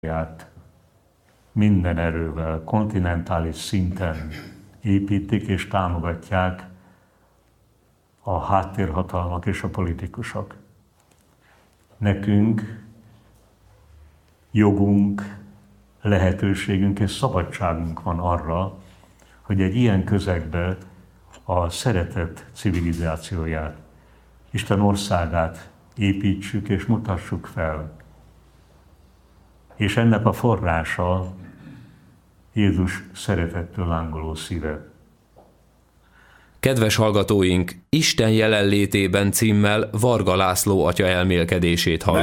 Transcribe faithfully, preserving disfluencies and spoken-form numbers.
minden erővel, kontinentális szinten építik és támogatják a háttérhatalmak és a politikusok. Nekünk jogunk, lehetőségünk és szabadságunk van arra, hogy egy ilyen közegbe a szeretet civilizációját, Isten országát építsük és mutassuk fel. És ennek a forrása Jézus szeretettől lángoló szíve. Kedves hallgatóink, Isten jelenlétében címmel Varga László atya elmélkedését hallották.